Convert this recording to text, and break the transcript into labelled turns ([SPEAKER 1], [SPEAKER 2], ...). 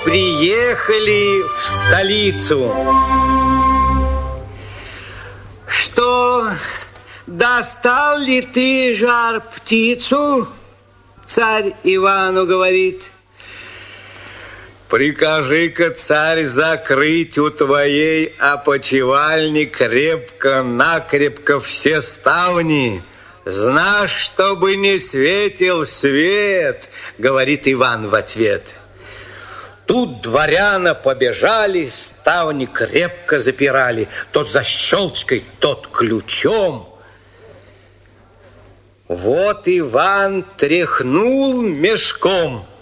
[SPEAKER 1] приехали в столицу. Что, достал ли ты, жар-птицу? Царь Ивану говорит. Прикажи-ка, царь, закрыть у твоей опочивальни крепко-накрепко все ставни. Знашь, чтобы не светил свет, говорит Иван в ответ. Тут дворяна побежали, ставни крепко запирали, тот защелчкой, тот ключом. Вот Иван тряхнул мешком.